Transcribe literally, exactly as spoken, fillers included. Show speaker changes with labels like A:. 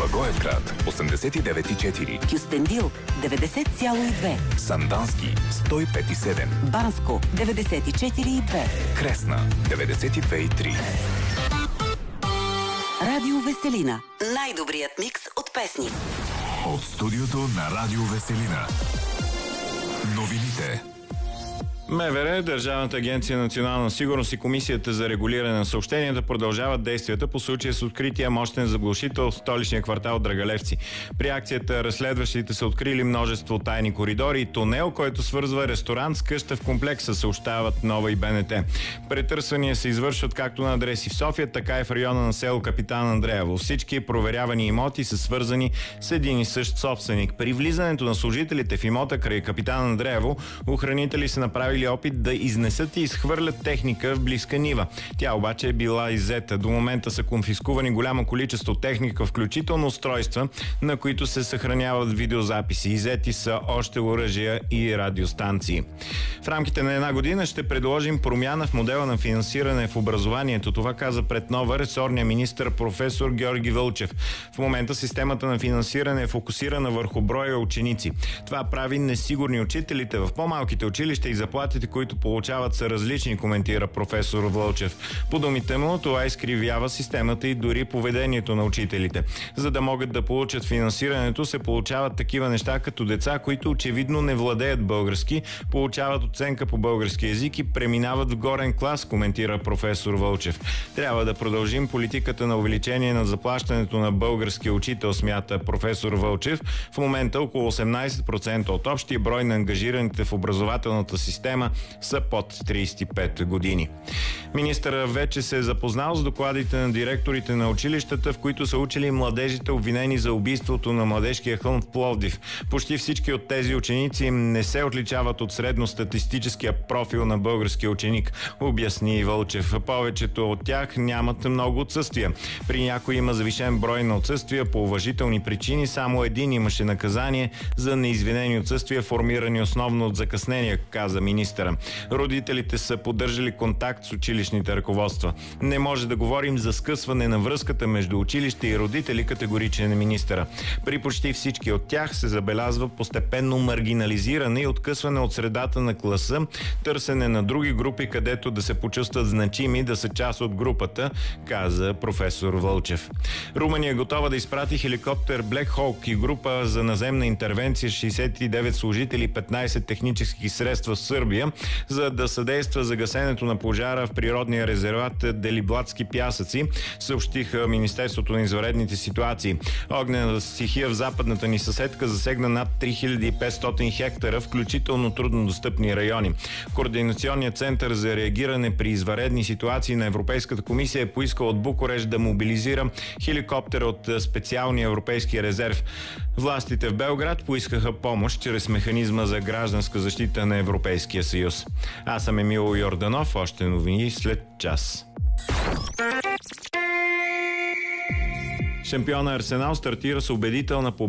A: Благоевград осемдесет и девет и четири,
B: Кюстендил деветдесет цяло и две,
A: Сандански сто и пет и седем,
B: Банско деветдесет и четири и две,
A: Кресна деветдесет и две и три.
B: Радио Веселина. Най-добрият микс от песни.
A: От студиото на Радио Веселина. Новините.
C: МВР, Държавната агенция национална сигурност и Комисията за регулиране на съобщенията продължават действията по случая с открития мощен заглушител в столичния квартал Драгалевци. При акцията разследващите са открили множество тайни коридори и тунел, който свързва ресторант с къща в комплекса, съобщават Нова и БНТ. Претърсвания се извършват както на адреси в София, така и в района на село Капитан Андреево. Всички проверявани имоти са свързани с един и същ собственик. При влизането на служителите в имота край Капитан Андреево, охранители са направили опит да изнесат и изхвърлят техника в близка нива. Тя обаче е била иззета. До момента са конфискувани голямо количество техника, включително устройства, на които се съхраняват видеозаписи. Иззети са още оръжия и радиостанции. В рамките на една година ще предложим промяна в модела на финансиране в образованието. Това каза пред Нова ресорния министър професор Георги Вълчев. В момента системата на финансиране е фокусирана върху броя ученици. Това прави несигурни учителите в по-малките училища и заплатите, които получават, са различни, коментира професор Вълчев. По думите му, това изкривява системата и дори поведението на учителите. За да могат да получат финансирането, се получават такива неща като деца, които очевидно не владеят български, получават оценка по български език и преминават в горен клас, коментира професор Вълчев. Трябва да продължим политиката на увеличение на заплащането на български учител, смята професор Вълчев. В момента около осемнадесет процента от общия брой на ангажираните в образователната система са под тридесет и пет години. Министърът вече се е запознал с докладите на директорите на училищата, в които са учили младежите, обвинени за убийството на Младежкия хълм в Пловдив. Почти всички от тези ученици не се отличават от средностатистическия профил на българския ученик, обясни Вълчев. Повечето от тях нямат много отсъствия. При някои има завишен брой на отсъствия по уважителни причини. Само един имаше наказание за неизвинени отсъствия, формирани основно от закъснения, каза министъра. Родителите са поддържали контакт с училищните ръководства. Не може да говорим за скъсване на връзката между училище и родители, категоричен е министъра. При почти всички от тях се забелязва постепенно маргинализиране и откъсване от средата на класа, търсене на други групи, където да се почувстват значими, да са част от групата, каза професор Вълчев. Румъния е готова да изпрати хеликоптер Black Hawk и група за наземна интервенция с шейсет и девет служители и петнадесет технически средства в Сърбия, за да съдейства за гасенето на пожара в природния резерват Делибладски пясъци, съобщиха Министерството на извънредните ситуации. Огнената стихия в западната ни съседка засегна над три хиляди и петстотин хектара, включително труднодостъпни райони. Координационният център за реагиране при извънредни ситуации на Европейската комисия е поискал от Букурещ да мобилизира хеликоптер от специалния европейски резерв. Властите в Белград поискаха помощ чрез механизма за гражданска защита на Европейския съюз. Аз съм Емил Йорданов, още новини след час. Шампиона Арсенал стартира с убедителна победа